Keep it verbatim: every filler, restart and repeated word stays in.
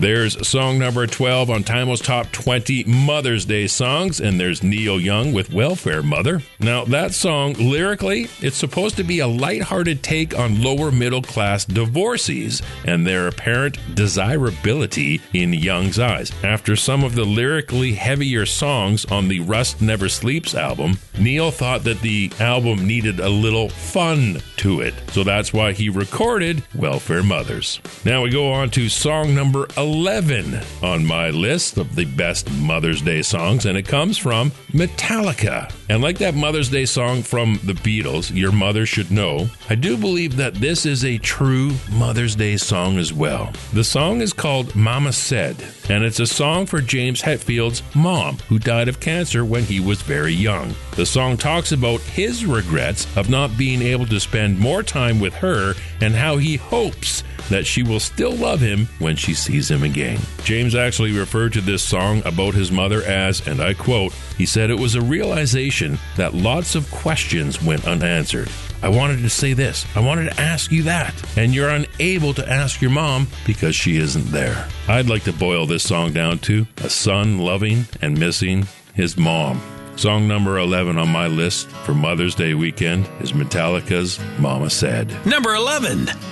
There's song number twelve on Timeless Top twenty Mother's Day songs, and there's Neil Young with Welfare Mother. Now, that song, lyrically, it's supposed to be a lighthearted take on lower middle class divorcees and their apparent desirability in Young's eyes. After some of the lyrically heavier songs on the Rust Never Sleeps album, Neil thought that the album needed a little fun to it. So that's why he recorded Welfare Mothers. Now we go on to song number eleven on my list of the best Mother's Day songs, and it comes from Metallica. And like that Mother's Day song from the Beatles, Your Mother Should Know, I do believe that this is a true Mother's Day song as well. The song is called Mama Said, and it's a song for James Hetfield's mom, who died of cancer when he was very young. The song talks about his regrets of not being able to spend more time with her and how he hopes that she will still love him when she sees him again. James actually referred to this song about his mother as, and I quote, he said, "It was a realization that lots of questions went unanswered. I wanted to say this, I wanted to ask you that, and you're unable to ask your mom because she isn't there." I'd like to boil this song down to a son loving and missing his mom. Song number eleven on my list for Mother's Day weekend is Metallica's Mama Said. Number eleven.